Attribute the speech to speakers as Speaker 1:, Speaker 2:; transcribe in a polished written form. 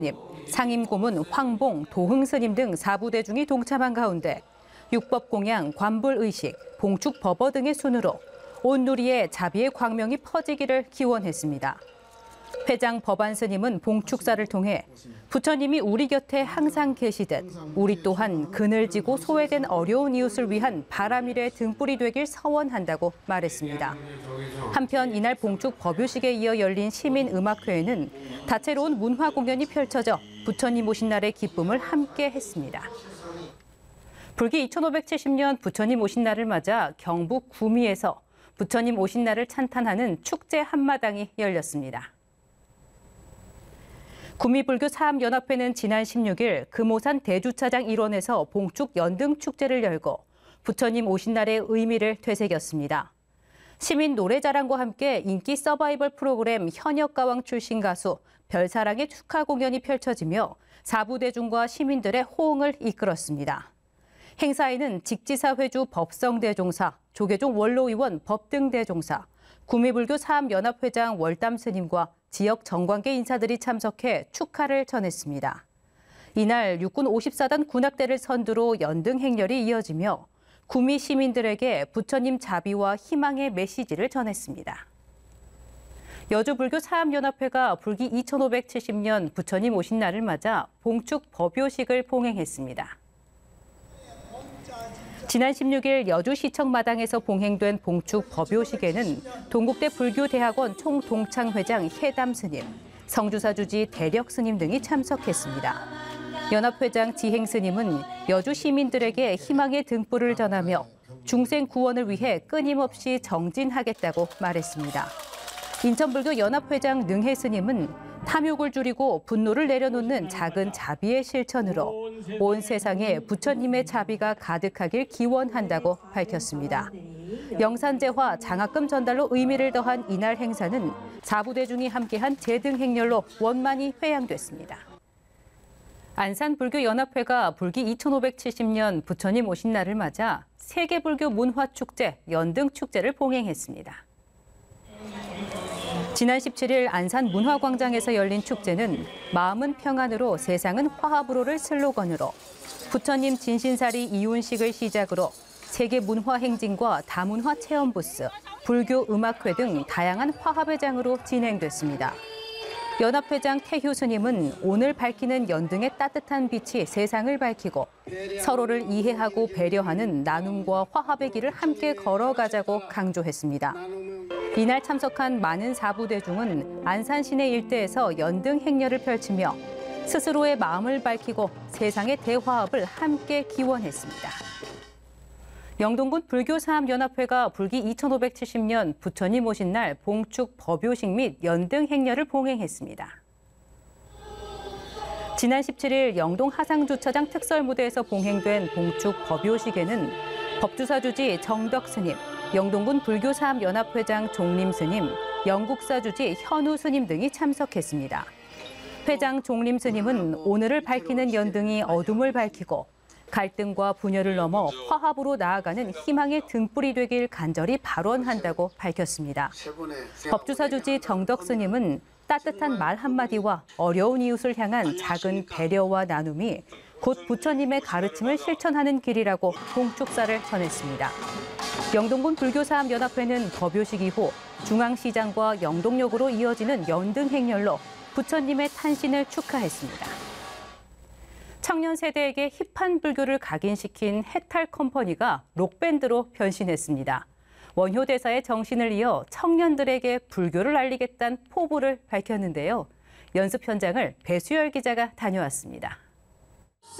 Speaker 1: 상임고문 황봉, 도흥스님 등 4부대중이 동참한 가운데 육법공양, 관불의식, 봉축법어 등의 순으로 온누리에 자비의 광명이 퍼지기를 기원했습니다. 회장 법안스님은 봉축사를 통해 부처님이 우리 곁에 항상 계시듯 우리 또한 그늘 지고 소외된 어려운 이웃을 위한 바람일의 등불이 되길 서원한다고 말했습니다. 한편 이날 봉축 법요식에 이어 열린 시민음악회에는 다채로운 문화 공연이 펼쳐져 부처님 오신 날의 기쁨을 함께 했습니다. 불기 2570년 부처님 오신 날을 맞아 경북 구미에서 부처님 오신 날을 찬탄하는 축제 한마당이 열렸습니다. 구미불교 사암연합회는 지난 16일 금오산 대주차장 일원에서 봉축 연등 축제를 열고 부처님 오신 날의 의미를 되새겼습니다. 시민 노래자랑과 함께 인기 서바이벌 프로그램 현역가왕 출신 가수 별사랑의 축하 공연이 펼쳐지며 4부대중과 시민들의 호응을 이끌었습니다. 행사에는 직지사 회주 법성대종사, 조계종 원로의원 법등대종사, 구미불교 사암연합회장 월담스님과 지역 정관계 인사들이 참석해 축하를 전했습니다. 이날 육군 54단 군악대를 선두로 연등 행렬이 이어지며 구미 시민들에게 부처님 자비와 희망의 메시지를 전했습니다. 여주불교 사암연합회가 불기 2570년 부처님 오신 날을 맞아 봉축 법요식을 봉행했습니다. 지난 16일 여주시청 마당에서 봉행된 봉축 법요식에는 동국대 불교대학원 총동창회장 해담 스님, 성주사 주지 대력 스님 등이 참석했습니다. 연합회장 지행 스님은 여주 시민들에게 희망의 등불을 전하며 중생 구원을 위해 끊임없이 정진하겠다고 말했습니다. 인천불교 연합회장 능해 스님은 탐욕을 줄이고 분노를 내려놓는 작은 자비의 실천으로 온 세상에 부처님의 자비가 가득하길 기원한다고 밝혔습니다. 영산제화, 장학금 전달로 의미를 더한 이날 행사는 4부대중이 함께한 제등 행렬로 원만히 회양됐습니다. 안산불교연합회가 불기 2570년 부처님 오신 날을 맞아 세계불교 문화축제 연등축제를 봉행했습니다. 지난 17일 안산문화광장에서 열린 축제는 마음은 평안으로 세상은 화합으로를 슬로건으로 부처님 진신사리 이윤식을 시작으로 세계 문화 행진과 다문화 체험 부스, 불교 음악회 등 다양한 화합의 장으로 진행됐습니다. 연합회장 태휴 스님은 오늘 밝히는 연등의 따뜻한 빛이 세상을 밝히고 서로를 이해하고 배려하는 나눔과 화합의 길을 함께 걸어가자고 강조했습니다. 이날 참석한 많은 4부대중은 안산 시내 일대에서 연등 행렬을 펼치며 스스로의 마음을 밝히고 세상의 대화합을 함께 기원했습니다. 영동군 불교사암연합회가 불기 2570년 부처님 오신 날 봉축 법요식 및 연등 행렬을 봉행했습니다. 지난 17일 영동 하상주차장 특설무대에서 봉행된 봉축 법요식에는 법주사주지 정덕스님, 영동군 불교사암연합회장 종림스님, 영국사주지 현우스님 등이 참석했습니다. 회장 종림스님은 오늘을 밝히는 연등이 어둠을 밝히고 갈등과 분열을 넘어 화합으로 나아가는 희망의 등불이 되길 간절히 발언한다고 밝혔습니다. 법주사주지 정덕스님은 따뜻한 말 한마디와 어려운 이웃을 향한 작은 배려와 나눔이 곧 부처님의 가르침을 실천하는 길이라고 봉축사를 전했습니다. 영동군 불교사암연합회는 법요식 이후 중앙시장과 영동역으로 이어지는 연등 행렬로 부처님의 탄신을 축하했습니다. 청년 세대에게 힙한 불교를 각인시킨 해탈 컴퍼니가 록밴드로 변신했습니다. 원효 대사의 정신을 이어 청년들에게 불교를 알리겠다는 포부를 밝혔는데요. 연습 현장을 배수열 기자가 다녀왔습니다.